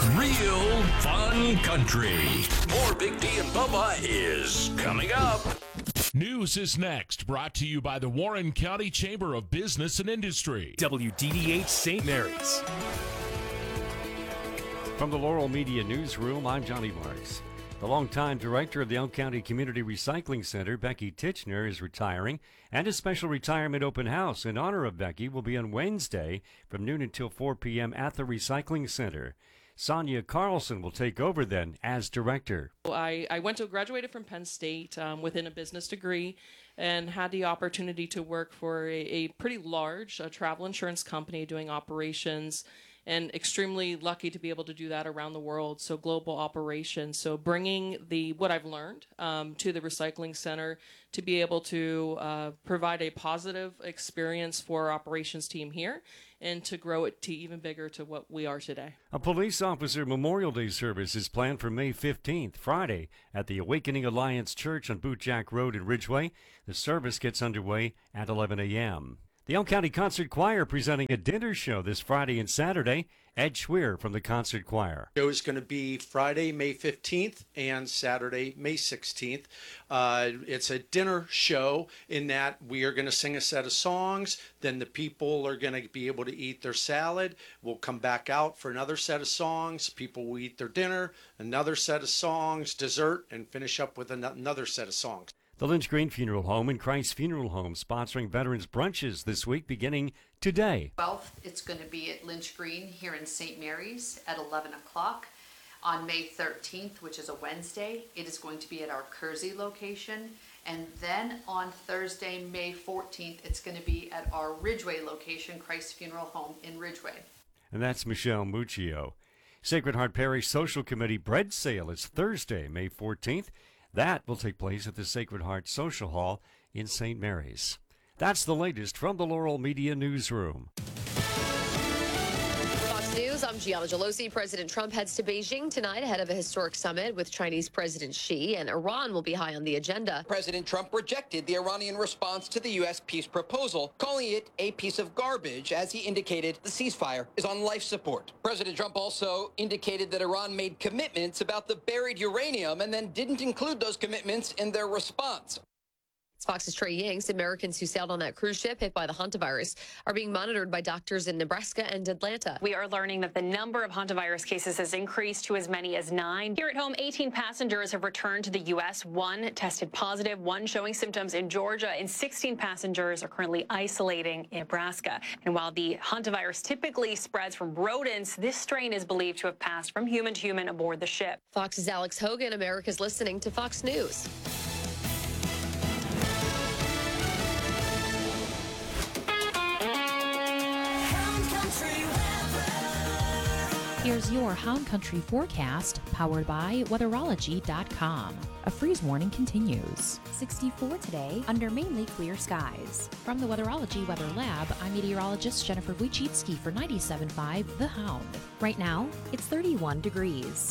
Real Fun Country. More Big D and Bubba is coming up. News is next, brought to you by the Warren County Chamber of Business and Industry. WDDH St. Mary's. From the Laurel Media Newsroom, I'm Johnny Marks. The longtime director of the Elk County Community Recycling Center, Becky Titchener, is retiring, and a special retirement open house in honor of Becky will be on Wednesday from noon until 4 p.m. at the Recycling Center. Sonia Carlson will take over then as director. I graduated from Penn State within a business degree and had the opportunity to work for a pretty large travel insurance company doing operations, and extremely lucky to be able to do that around the world. So global operations. So bringing what I've learned to the recycling center to be able to provide a positive experience for our operations team here and to grow it to even bigger to what we are today. A police officer Memorial Day service is planned for May 15th, Friday, at the Awakening Alliance Church on Boot Jack Road in Ridgeway. The service gets underway at 11 a.m. The Elk County Concert Choir presenting a dinner show this Friday and Saturday. Ed Schweer from the Concert Choir. The show is going to be Friday, May 15th and Saturday, May 16th. It's a dinner show in that we are going to sing a set of songs. Then the people are going to be able to eat their salad. We'll come back out for another set of songs. People will eat their dinner, another set of songs, dessert, and finish up with another set of songs. The Lynch Green Funeral Home and Christ Funeral Home sponsoring veterans brunches this week beginning today. 12th, it's going to be at Lynch Green here in St. Mary's at 11 o'clock. On May 13th, which is a Wednesday, it is going to be at our Kersey location. And then on Thursday, May 14th, it's going to be at our Ridgeway location, Christ Funeral Home in Ridgeway. And that's Michelle Muccio. Sacred Heart Parish Social Committee bread sale is Thursday, May 14th. That will take place at the Sacred Heart Social Hall in St. Mary's. That's the latest from the Laurel Media Newsroom. Fox News, I'm Gianna Gelosi. President Trump heads to Beijing tonight ahead of a historic summit with Chinese President Xi, and Iran will be high on the agenda. President Trump rejected the Iranian response to the U.S. peace proposal, calling it a piece of garbage, as he indicated the ceasefire is on life support. President Trump also indicated that Iran made commitments about the buried uranium and then didn't include those commitments in their response. It's Fox's Trey Yingst. Americans who sailed on that cruise ship hit by the hantavirus are being monitored by doctors in Nebraska and Atlanta. We are learning that the number of hantavirus cases has increased to as many as 9. Here at home, 18 passengers have returned to the U.S. 1 tested positive, 1 showing symptoms in Georgia, and 16 passengers are currently isolating in Nebraska. And while the hantavirus typically spreads from rodents, this strain is believed to have passed from human to human aboard the ship. Fox's Alex Hogan. America's listening to Fox News. Here's your Hound Country forecast, powered by Weatherology.com. A freeze warning continues. 64 today, under mainly clear skies. From the Weatherology Weather Lab, I'm meteorologist Jennifer Wojcicki for 97.5 The Hound. Right now, it's 31 degrees.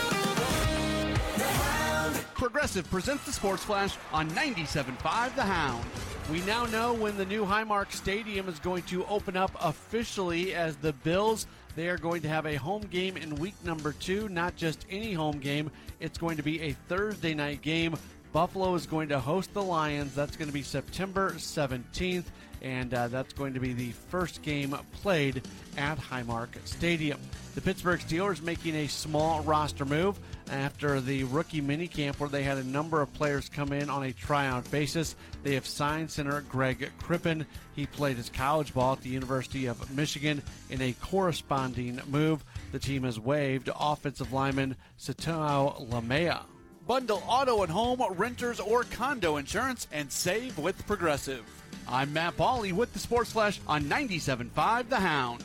Progressive presents the Sports Flash on 97.5 The Hound. We now know when the new Highmark Stadium is going to open up officially, as the Bills, they are going to have a home game in week number 2, not just any home game. It's going to be a Thursday night game. Buffalo is going to host the Lions. That's going to be September 17th, and that's going to be the first game played at Highmark Stadium. The Pittsburgh Steelers making a small roster move after the rookie minicamp where they had a number of players come in on a tryout basis. They have signed center Greg Crippen. He played his college ball at the University of Michigan. In a corresponding move, the team has waived offensive lineman Satoao Lamea. Bundle auto and home, renters, or condo insurance and save with Progressive. I'm Matt Pauley with the Sports Flash on 97.5 The Hound.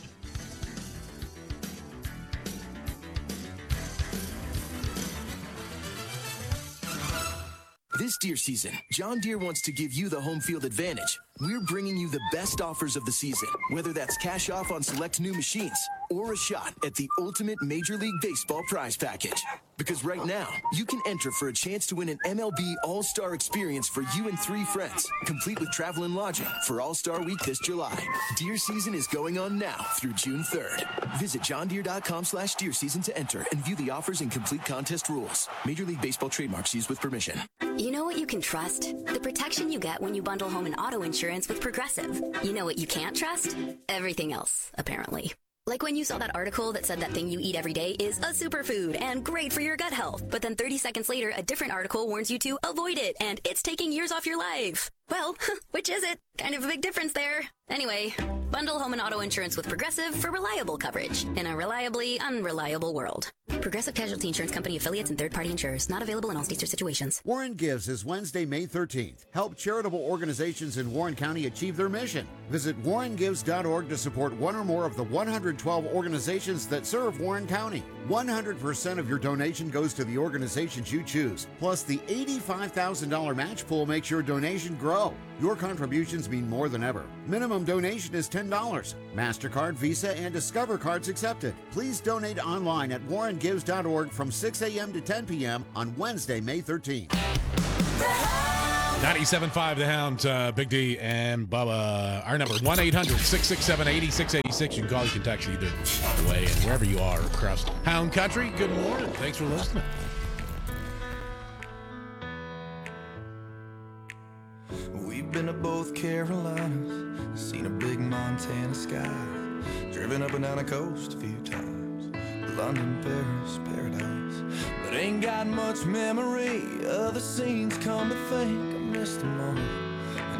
This deer season, John Deere wants to give you the home field advantage We're bringing you the best offers of the season, whether that's cash off on select new machines or a shot at the ultimate Major League Baseball prize package. Because right now, you can enter for a chance to win an MLB All-Star experience for you and 3 friends, complete with travel and lodging for All-Star Week this July. Deer season is going on now through June 3rd. Visit johndeere.com/deer season to enter and view the offers and complete contest rules. Major League Baseball trademarks used with permission. You know what you can trust? The protection you get when you bundle home and auto insurance with Progressive. You know what you can't trust? Everything else, apparently. Like when you saw that article that said that thing you eat every day is a superfood and great for your gut health. But then 30 seconds later, a different article warns you to avoid it and it's taking years off your life. Well, which is it? Kind of a big difference there. Anyway, bundle home and auto insurance with Progressive for reliable coverage in a reliably unreliable world. Progressive Casualty Insurance Company affiliates and third-party insurers. Not available in all states or situations. Warren Gives is Wednesday, May 13th. Help charitable organizations in Warren County achieve their mission. Visit warrengives.org to support one or more of the 112 organizations that serve Warren County. 100% of your donation goes to the organizations you choose. Plus, the $85,000 match pool makes your donation grow. Your contributions mean more than ever. Minimum donation is $10. MasterCard, Visa, and Discover cards accepted. Please donate online at warrengives.org from 6 a.m. to 10 p.m. on Wednesday, May 13th. 97.5 The Hound, Big D and Bubba. Our number, 1-800-667-8686. You can call, you can text either way, and wherever you are across Hound Country. Good morning. Thanks for listening. We've been to both Carolinas, seen a big Montana sky, driven up and down the coast a few times, London, Paris, paradise, but ain't got much memory of the scenes. Come to think, I missed them all.